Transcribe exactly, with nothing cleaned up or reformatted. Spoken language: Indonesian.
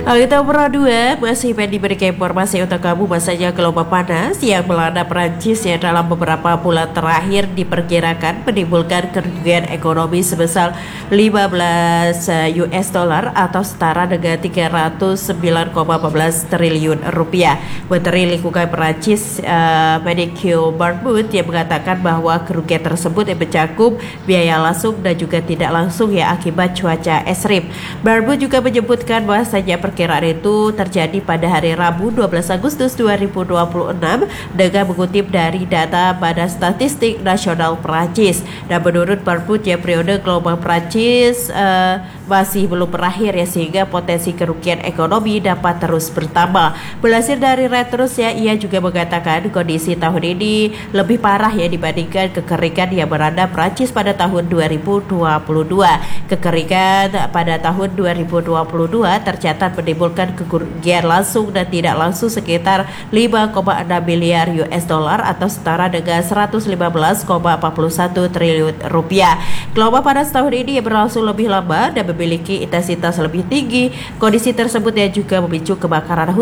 Kita nomor dua masih diberikan informasi untuk kamu bahasanya gelombang panas yang melanda Perancis ya dalam beberapa bulan terakhir diperkirakan menimbulkan kerugian ekonomi sebesar lima belas U S dollar atau setara dengan tiga ratus sembilan koma empat belas triliun rupiah. Menteri Lingkungan Perancis uh, Mathieu Barbour yang mengatakan bahwa kerugian tersebut yang mencakup biaya langsung dan juga tidak langsung ya akibat cuaca ekstrim. Barbour juga menyebutkan bahwasanya perkiraan itu terjadi pada hari Rabu dua belas Agustus dua ribu dua puluh enam dengan mengutip dari data Badan Statistik Nasional Perancis. Dan menurut Barbour ya periode gelombang Perancis uh, masih belum berakhir ya sehingga potensi kerugian ekonomi dapat terus bertambah. Belajar dari Reuters ya ia juga mengatakan kondisi tahun ini lebih parah ya dibandingkan kekeringan yang melanda Perancis pada tahun dua ribu dua puluh dua. Kekeringan pada tahun dua ribu dua puluh dua tercatat menimbulkan kerugian langsung dan tidak langsung sekitar lima koma enam miliar U S dollar atau setara dengan seratus lima belas koma empat satu triliun rupiah. Gelombang panas tahun ini yang berlangsung lebih lama dan memiliki intensitas lebih tinggi. Kondisi tersebut yang juga memicu kebakaran hutan